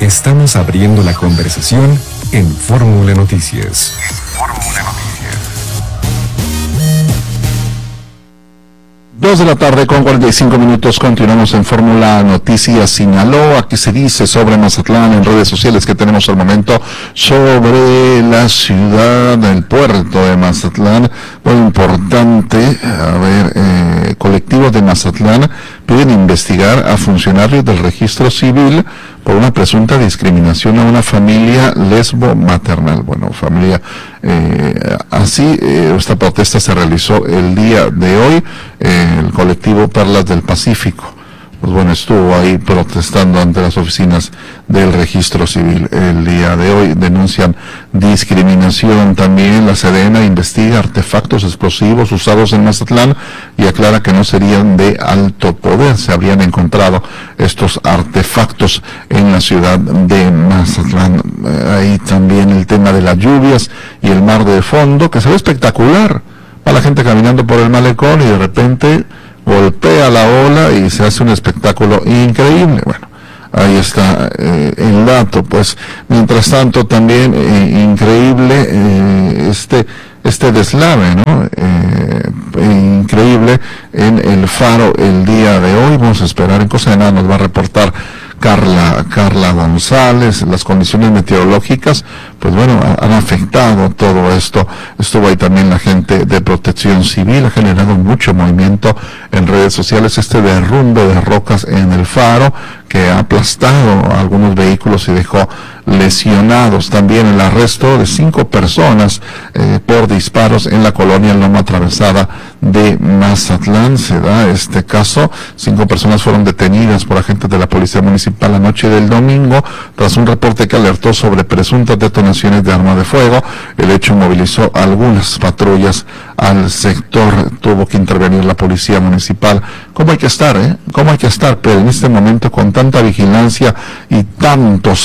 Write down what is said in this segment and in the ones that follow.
Estamos abriendo la conversación en Fórmula Noticias. 2:45 continuamos en Fórmula Noticias Sinaloa. ¿Qué se dice sobre Mazatlán en redes sociales que tenemos al momento sobre la ciudad, el puerto de Mazatlán? Muy importante, colectivos de Mazatlán piden investigar a funcionarios del registro civil por una presunta discriminación a una familia lesbo-maternal. Esta protesta se realizó el día de hoy. El colectivo Perlas del Pacífico, estuvo ahí protestando ante las oficinas del registro civil el día de hoy. Denuncian discriminación. También la Sedena investiga artefactos explosivos usados en Mazatlán y aclara que no serían de alto poder. Se habrían encontrado estos artefactos en la ciudad de Mazatlán. Ahí también el tema de las lluvias y el mar de fondo, que se ve espectacular. Va la gente caminando por el malecón y de repente golpea la ola y se hace un espectáculo increíble. Ahí está el dato. Mientras tanto también increíble este deslave, ¿no? Increíble en el Faro el día de hoy. Vamos a esperar, en cosa de nada nos va a reportar Carla González. Las condiciones meteorológicas han afectado todo esto. Estuvo ahí también la gente de Protección Civil. Ha generado mucho movimiento en redes sociales este derrumbe de rocas en el Faro, que ha aplastado a algunos vehículos y dejó lesionados. También el arresto de 5 personas por disparos en la colonia Loma Atravesada de Mazatlán. Se da este caso. 5 personas fueron detenidas por agentes de la Policía Municipal la noche del domingo tras un reporte que alertó sobre presuntas detonaciones de arma de fuego. El hecho movilizó algunas patrullas al sector. Tuvo que intervenir la Policía Municipal. ¿Cómo hay que estar, pero en este momento, con tanta vigilancia y tantas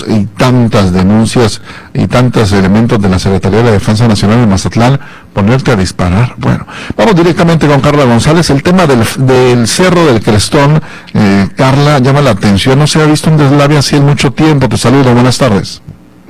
denuncias y tantos elementos de la Secretaría de la Defensa Nacional de Mazatlán, ponerte a disparar? Vamos directamente con Carla González. El tema del Cerro del Crestón, Carla, llama la atención. No se ha visto un deslave así en mucho tiempo. Te saludo, buenas tardes.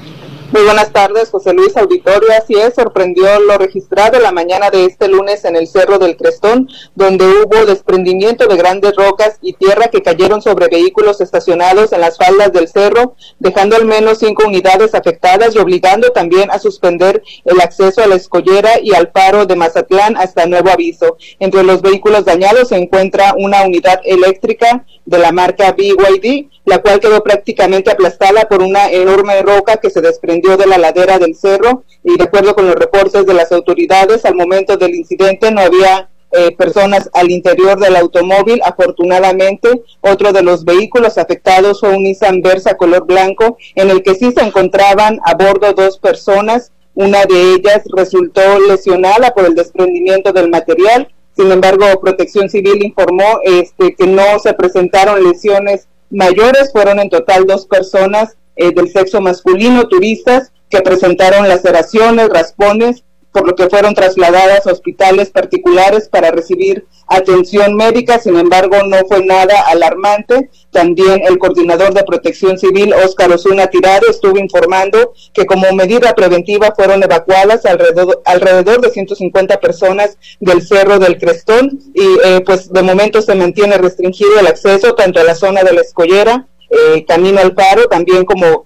Muy buenas tardes, José Luis, auditorio. Así es, sorprendió lo registrado la mañana de este lunes en el Cerro del Crestón, donde hubo desprendimiento de grandes rocas y tierra que cayeron sobre vehículos estacionados en las faldas del cerro, dejando al menos 5 unidades afectadas y obligando también a suspender el acceso a la Escollera y al Faro de Mazatlán hasta nuevo aviso. Entre los vehículos dañados se encuentra una unidad eléctrica de la marca BYD, la cual quedó prácticamente aplastada por una enorme roca que se desprendió de la ladera del cerro, y de acuerdo con los reportes de las autoridades, al momento del incidente no había personas al interior del automóvil. Afortunadamente, otro de los vehículos afectados fue un Nissan Versa color blanco, en el que sí se encontraban a bordo 2 personas. Una de ellas resultó lesionada por el desprendimiento del material. Sin embargo, Protección Civil informó que no se presentaron lesiones mayores. Fueron en total 2 personas del sexo masculino, turistas, que presentaron laceraciones, raspones, por lo que fueron trasladadas a hospitales particulares para recibir atención médica. Sin embargo, no fue nada alarmante. También el coordinador de Protección Civil, Óscar Osuna Tirado, estuvo informando que como medida preventiva fueron evacuadas alrededor de 150 personas del Cerro del Crestón, y de momento se mantiene restringido el acceso tanto a la zona de la Escollera, camino al Faro, también como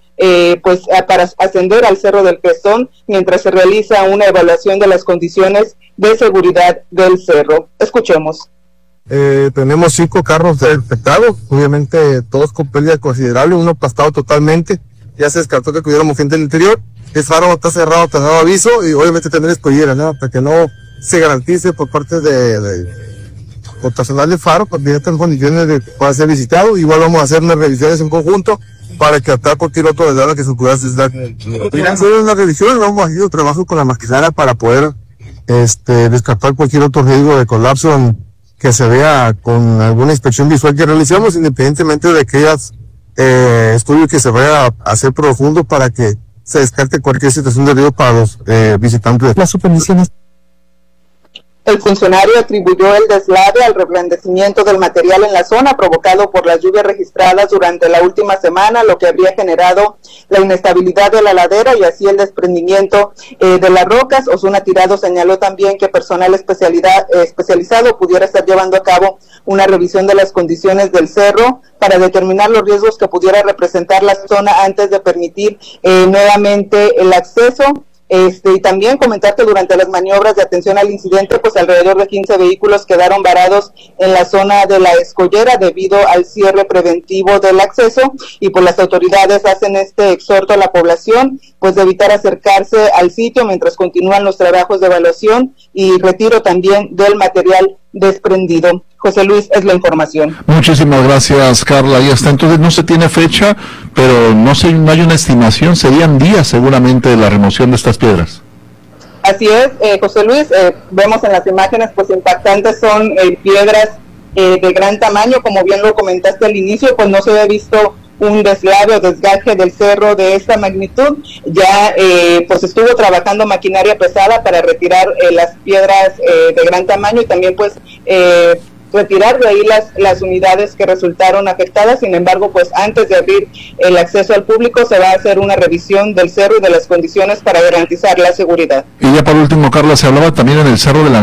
para ascender al Cerro del Crestón, mientras se realiza una evaluación de las condiciones de seguridad del cerro. Escuchemos. Tenemos 5 carros afectados, obviamente todos con pérdida considerable, uno aplastado totalmente. Ya se descartó que hubiéramos gente en el interior. El faro está cerrado, te ha dado aviso, y obviamente tener escollera, ¿no? Para que no se garantice por parte de personal del faro, porque ya están en condiciones de que pueda ser visitado. Igual vamos a hacer unas revisiones en conjunto para captar cualquier otro desdado que se pueda hacer. Hacer una revisión, vamos a hacer trabajo con la maquinaria para poder descartar cualquier otro riesgo de colapso que se vea con alguna inspección visual que realizamos, independientemente de aquellas estudios que se vaya a hacer profundo, para que se descarte cualquier situación de riesgo para los visitantes. Las supervisiones. El funcionario atribuyó el deslave al reblandecimiento del material en la zona provocado por las lluvias registradas durante la última semana, lo que habría generado la inestabilidad de la ladera y así el desprendimiento de las rocas. Osuna Tirado señaló también que personal especializado pudiera estar llevando a cabo una revisión de las condiciones del cerro para determinar los riesgos que pudiera representar la zona antes de permitir nuevamente el acceso. Y también comentar que durante las maniobras de atención al incidente, pues alrededor de 15 vehículos quedaron varados en la zona de la Escollera debido al cierre preventivo del acceso, y pues las autoridades hacen este exhorto a la población pues de evitar acercarse al sitio mientras continúan los trabajos de evaluación y retiro también del material desprendido. José Luis, es la información. Muchísimas gracias, Carla. Y hasta entonces no se tiene fecha, pero no hay una estimación, serían días seguramente de la remoción de estas piedras. Así es, José Luis, vemos en las imágenes pues impactantes, son piedras de gran tamaño, como bien lo comentaste al inicio, pues no se había visto un deslave o desgaje del cerro de esta magnitud. Ya pues estuvo trabajando maquinaria pesada para retirar las piedras de gran tamaño y también pues retirar de ahí las unidades que resultaron afectadas. Sin embargo, pues antes de abrir el acceso al público se va a hacer una revisión del cerro y de las condiciones para garantizar la seguridad. Y ya por último, Carla, se hablaba también en el Cerro de la